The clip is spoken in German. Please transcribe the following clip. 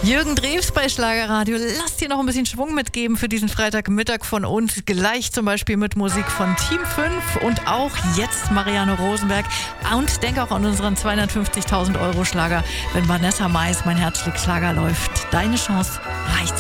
Jürgen Drews bei Schlagerradio. Lass dir noch ein bisschen Schwung mitgeben für diesen Freitagmittag von uns. Gleich zum Beispiel mit Musik von Team 5 und auch jetzt Marianne Rosenberg. Und denk auch an unseren 250.000 € Schlager, wenn Vanessa Mais, mein Herzschlag Schlager läuft. Deine Chance reicht.